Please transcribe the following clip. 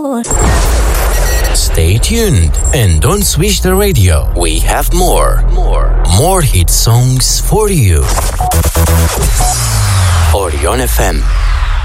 amor. Stay tuned and don't switch the radio. We have more hit songs for you. Orion FM.